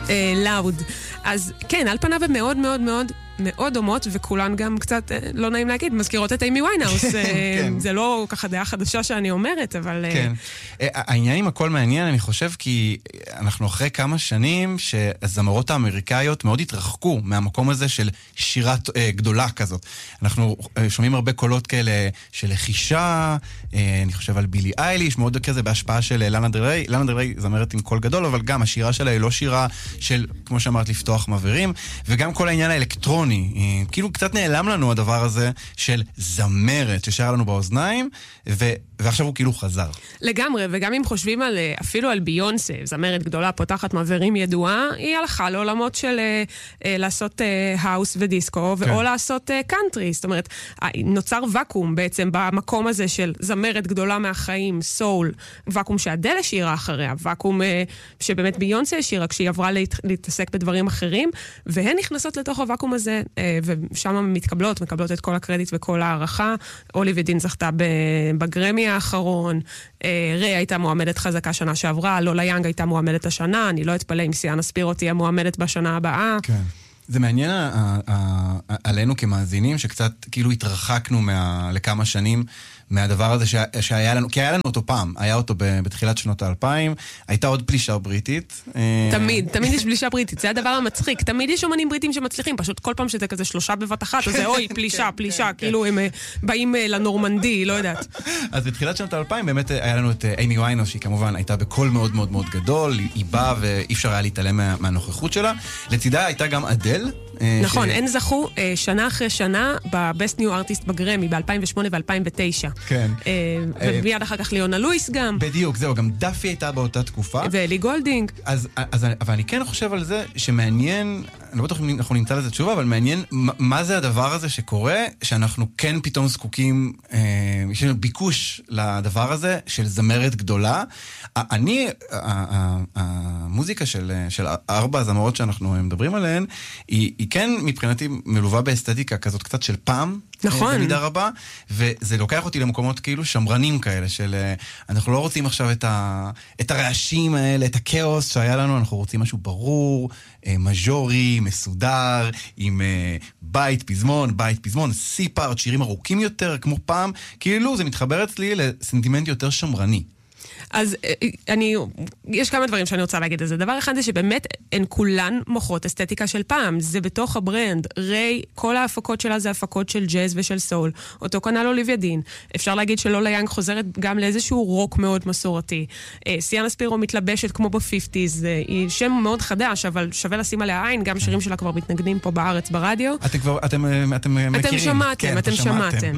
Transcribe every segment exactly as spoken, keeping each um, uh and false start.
לאוד. אז כן, על פניו הם מאוד מאוד מאוד מאוד דומות, וכולן גם קצת, לא נעים להגיד, מזכירות את אימי ויינהאוס. זה לא ככה דעה חדשה שאני אומרת, אבל... כן. העניין עם הכל מעניין, אני חושב, כי אנחנו אחרי כמה שנים שהזמרות האמריקאיות מאוד התרחקו מהמקום הזה של שירה גדולה כזאת. אנחנו שומעים הרבה קולות כאלה של לחישה, אני חושב על בילי אייליש, מאוד כזה בהשפעה של לאנה דל ריי. לאנה דל ריי זמרת עם קול גדול, אבל גם השירה שלה היא לא שירה של, כמו שאמרת, לפתוח מבהרים, וגם כל העניין האלקטרוני, כאילו קצת נעלם לנו הדבר הזה של זמרת ששר לנו באוזניים, ו... ועכשיו הוא כאילו חזר. לגמרי, וגם אם חושבים על, אפילו על ביונסה, זמרת גדולה, פותחת מעברים ידועה, היא הלכה לעולמות של אה, לעשות אה, האוס ודיסקו, כן. או לעשות אה, קאנטרי. זאת אומרת, נוצר וקום בעצם במקום הזה של זמרת גדולה מהחיים, סול, וקום שאדל השאירה אחריה, וקום אה, שבאמת ביונסה השאירה כשהיא עברה להת, להתעסק בדברים אחרים, והן נכנסות לתוך הוואקום הזה, אה, ושם מתקבלות, מקבלות את כל הקרדיט וכל הערכה. אוליביה דין זכתה בגרמי האחרון, ריי הייתה מועמדת חזקה שנה שעברה, לולה יאנג הייתה מועמדת השנה, אני לא אתפלא אם סיאנה ספירו תהיה מועמדת בשנה הבאה. כן. זה מעניין עלינו כמאזינים, שקצת כאילו התרחקנו לכמה שנים מהדבר הזה שהיה לנו, כי היה לנו אותו פעם, היה אותו בתחילת שנות האלפיים, הייתה עוד פלישה בריטית. תמיד, תמיד יש פלישה בריטית, זה הדבר המצחיק, תמיד יש אומנים בריטים שמצליחים, פשוט כל פעם שזה כזה שלושה בבת אחת, אז זה אוי, פלישה, פלישה, כאילו הם באים לנורמנדי, לא יודעת. אז בתחילת שנות האלפיים באמת היה לנו את אימי ויינהאוס, שהיא כמובן הייתה בקול מאוד מאוד מאוד גדול, היא באה ואי אפשר היה להתעלם מהנוכחות שלה, לצידה הייתה גם אדל. נכון, הן זכו שנה אחרי שנה ב-Best New Artist בגרמי, ב-אלפיים ושמונה ו-אלפיים ותשע. כן. ומיד אחר כך ליונה לואיס גם. בדיוק, זהו, גם דאפי הייתה באותה תקופה. ואלי גולדינג. אז, אז, אבל אני כן חושב על זה שמעניין, אני לא בטוח אם אנחנו נמצא לזה תשובה, אבל מעניין מה זה הדבר הזה שקורה, שאנחנו כן פתאום זקוקים, יש לנו ביקוש לדבר הזה של זמרת גדולה. אני, המוזיקה של, של ארבע הזמרות שאנחנו מדברים עליהן, היא, היא כן מבחינתי מלווה באסתטיקה כזאת קצת של פעם, נכון. במידה רבה, וזה לוקח אותי למקומות כאילו שמרנים כאלה, של אנחנו לא רוצים עכשיו את, ה, את הרעשים האלה, את הכאוס שהיה לנו, אנחנו רוצים משהו ברור, מז'ורי, מסודר, עם בית פזמון, בית פזמון, סי-פארט, שירים ארוכים יותר, כמו פעם, כאילו זה מתחבר אצלי לסנטימנט יותר שמרני. אז אני, יש כמה דברים שאני רוצה להגיד על זה. דבר אחד זה שבאמת הן כולן מוכרות אסתטיקה של פעם. זה בתוך הברנד. ריי, כל ההפקות שלה זה הפקות של ג'אז ושל סול. אותו כנ"ל אוליביה דין. אפשר להגיד שלולה יאנג חוזרת גם לאיזשהו רוק מאוד מסורתי. סיאנה ספירו מתלבשת כמו ב-חמישים. היא שם מאוד חדש, אבל שווה לשים עליה עין. גם שירים שלה כבר מתנגנים פה בארץ ברדיו. אתם כבר, אתם, אתם מכירים. אתם שמעתם, אתם שמעתם.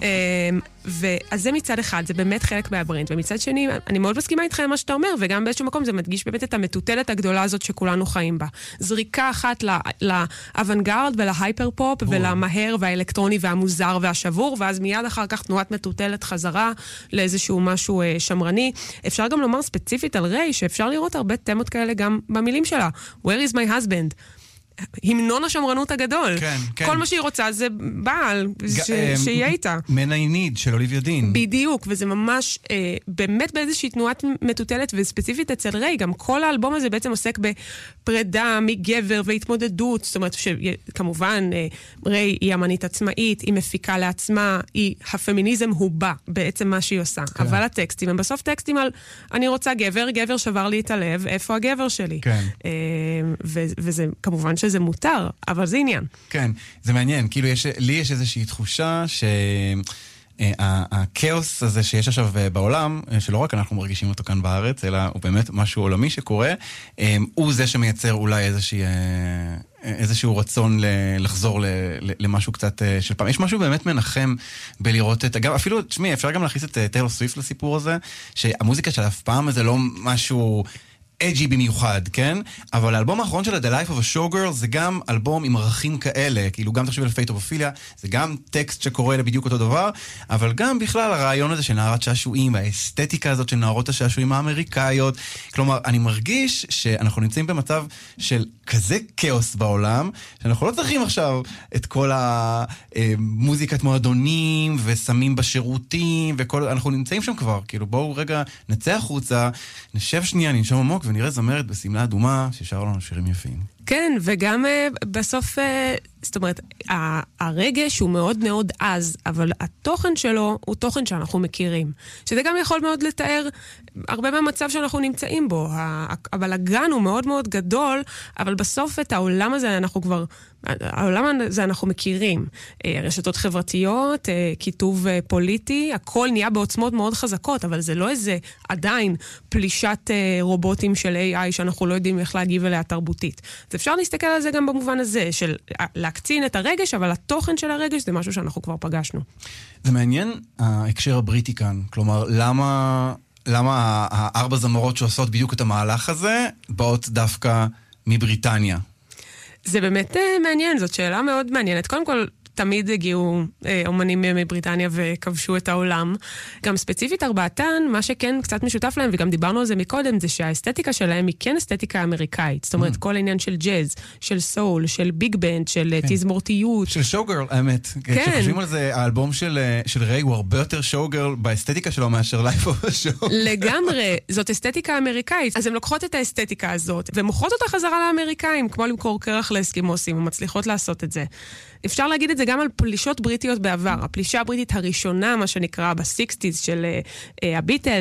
ואז זה מצד אחד, זה באמת חלק מהברנד. ומצד שני, אני מאוד מסכימה איתך על מה שאתה אומר, וגם באיזשהו מקום זה מדגיש באמת את המטוטלת הגדולה הזאת שכולנו חיים בה. זריקה אחת לאוונגרד ולהייפר פופ ולמהר והאלקטרוני והמוזר והשבור, ואז מיד אחר כך תנועת מטוטלת חזרה לאיזשהו משהו שמרני. אפשר גם לומר ספציפית על ריי, שאפשר לראות הרבה תמות כאלה גם במילים שלה. Where is my husband? המנון השמרנות הגדול. כן, כן. כל מה שהיא רוצה זה בעל, ש... שיהיה איתה. Man I Need של אוליביה דין. בדיוק, וזה ממש אה, באמת באיזושהי תנועת מטוטלת, וספציפית אצל ריי, גם כל האלבום הזה בעצם עוסק בפרידה מגבר והתמודדות, זאת אומרת שכמובן אה, ריי היא אמנית עצמאית, היא מפיקה לעצמה, היא, הפמיניזם הוא בא בעצם מה שהיא עושה. כן. אבל הטקסטים הם בסוף טקסטים על אני רוצה גבר, גבר שבר לי את הלב, איפה הגבר שלי? כן. אה, ו- וזה כמובן שזה מותר, אבל זה עניין. כן, זה מעניין. כאילו, יש, לי יש איזושהי תחושה שהכאוס הזה שיש עכשיו בעולם, שלא רק אנחנו מרגישים אותו כאן בארץ, אלא הוא באמת משהו עולמי שקורה, הוא זה שמייצר אולי איזושהי... איזשהו רצון לחזור למשהו קצת של פעם. יש משהו באמת מנחם בלראות את... אפילו, תשמעי, אפשר גם להכניס את טיילור סוויפט לסיפור הזה, שהמוזיקה של אף פעם זה לא משהו... אג'י במיוחד, כן? אבל האלבום האחרון שלה, The Life of a Showgirl, זה גם אלבום עם ערכים כאלה, כאילו גם תחשבי על Fate of Ophelia, זה גם טקסט שקורא לבדיוק אותו דבר, אבל גם בכלל הרעיון הזה של נערת שעשועים, והאסתטיקה הזאת של נערות השעשועים האמריקאיות, כלומר, אני מרגיש שאנחנו נמצאים במצב של כזה כאוס בעולם, שאנחנו לא צריכים עכשיו את כל המוזיקת מועדונים, ושמים בשירותים, וכל, אנחנו נמצאים שם כבר, כאילו בואו רגע נצא החוצה, נשב שנייה, ננשום עמוק, ונראה זמרת בסמלה אדומה ששר לנו שירים יפים. כן, וגם uh, בסוף, uh, זאת אומרת, הרגש הוא מאוד מאוד עז, אבל התוכן שלו הוא תוכן שאנחנו מכירים. שזה גם יכול מאוד לתאר הרבה מהמצב שאנחנו נמצאים בו. הבלגן הוא מאוד מאוד גדול, אבל בסוף את העולם הזה אנחנו כבר, העולם הזה אנחנו מכירים. רשתות חברתיות, כיתוב פוליטי, הכל נהיה בעוצמות מאוד חזקות, אבל זה לא איזה עדיין פלישת רובוטים של איי איי שאנחנו לא יודעים איך להגיב אליה תרבותית. אז אפשר להסתכל על זה גם במובן הזה, של להקצין את הרגש, אבל התוכן של הרגש זה משהו שאנחנו כבר פגשנו. זה מעניין ההקשר הבריטי כאן, כלומר, למה, למה הארבע זמרות שעושות בדיוק את המהלך הזה, באות דווקא מבריטניה? זה באמת מעניין, זאת שאלה מאוד מעניינת. קודם כל, תמיד הגיעו אה, אומנים מבריטניה וכבשו את העולם. גם ספציפית ארבעתן, מה שכן קצת משותף להם, וגם דיברנו על זה מקודם, זה שהאסתטיקה שלהם היא כן אסתטיקה אמריקאית. זאת אומרת, mm. כל העניין של ג'אז, של סול, של ביג בנד, של כן. תזמורתיות. של שואוגרל, האמת. כן. כשחושבים על זה, האלבום של, של ריי הוא הרבה יותר שואוגרל באסתטיקה שלו מאשר לייב אוף השואו. לגמרי, זאת אסתטיקה אמריקאית. אז הן לוקחות את האסתטיקה הזאת, ומוכרות אותה חזרה לאמריקאים, כמו למכור קרח לאסקימוסים, ומצליחות לעשות את זה. אפשר להגיד את זה גם על פלישות בריטיות בעבר. הפלישה הבריטית הראשונה, מה שנקרא ב-שישים של הביטלס,